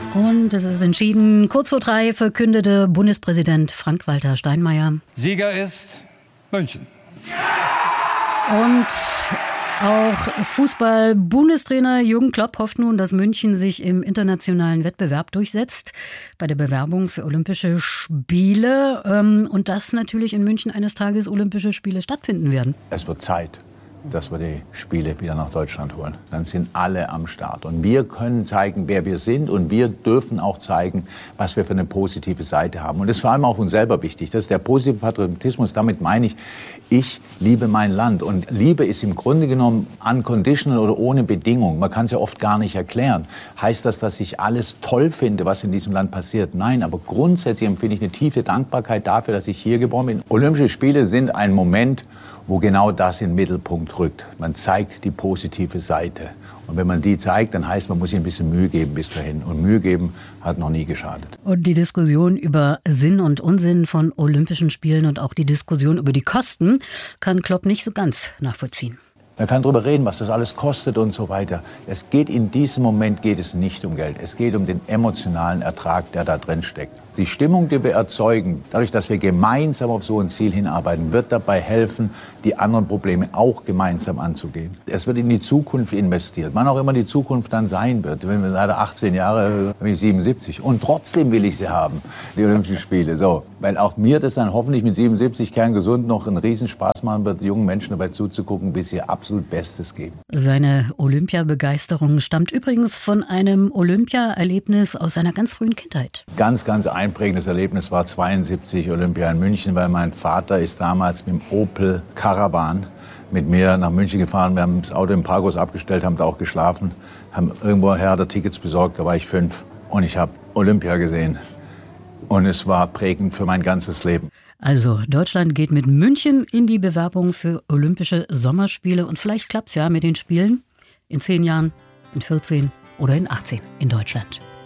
Und es ist entschieden. Kurz vor 3 verkündete Bundespräsident Frank-Walter Steinmeier. Sieger ist München. Und auch Fußball-Bundestrainer Jürgen Klopp hofft nun, dass München sich im internationalen Wettbewerb durchsetzt bei der Bewerbung für Olympische Spiele. Und dass natürlich in München eines Tages Olympische Spiele stattfinden werden. Es wird Zeit, dass wir die Spiele wieder nach Deutschland holen. Dann sind alle am Start. Und wir können zeigen, wer wir sind. Und wir dürfen auch zeigen, was wir für eine positive Seite haben. Und das ist vor allem auch uns selber wichtig. Das ist der positive Patriotismus. Damit meine ich liebe mein Land. Und Liebe ist im Grunde genommen unconditional oder ohne Bedingung. Man kann es ja oft gar nicht erklären. Heißt das, dass ich alles toll finde, was in diesem Land passiert? Nein, aber grundsätzlich empfinde ich eine tiefe Dankbarkeit dafür, dass ich hier geboren bin. Olympische Spiele sind ein Moment, wo genau das in den Mittelpunkt rückt. Man zeigt die positive Seite. Und wenn man die zeigt, dann heißt, man muss sich ein bisschen Mühe geben bis dahin. Und Mühe geben hat noch nie geschadet. Und die Diskussion über Sinn und Unsinn von Olympischen Spielen und auch die Diskussion über die Kosten kann Klopp nicht so ganz nachvollziehen. Man kann darüber reden, was das alles kostet und so weiter. In diesem Moment geht es nicht um Geld. Es geht um den emotionalen Ertrag, der da drin steckt. Die Stimmung, die wir erzeugen, dadurch, dass wir gemeinsam auf so ein Ziel hinarbeiten, wird dabei helfen, die anderen Probleme auch gemeinsam anzugehen. Es wird in die Zukunft investiert, wann auch immer die Zukunft dann sein wird. Wenn wir leider 18 Jahre, bin ich 77 und trotzdem will ich sie haben, die Olympischen Spiele. So, weil auch mir das dann hoffentlich mit 77 kerngesund noch einen Riesenspaß machen wird, jungen Menschen dabei zuzugucken, bis sie absolut Bestes geben. Seine Olympiabegeisterung stammt übrigens von einem Olympia-Erlebnis aus seiner ganz frühen Kindheit. Ganz einprägendes Erlebnis war 72 Olympia in München, weil mein Vater ist damals mit dem Opel Caravan mit mir nach München gefahren. Wir haben das Auto im Parkhaus abgestellt, haben da auch geschlafen, haben irgendwoher da Tickets besorgt, da war ich 5 und ich habe Olympia gesehen und es war prägend für mein ganzes Leben. Also Deutschland geht mit München in die Bewerbung für Olympische Sommerspiele und vielleicht klappt's ja mit den Spielen in 10 Jahren, in 14 oder in 18 in Deutschland.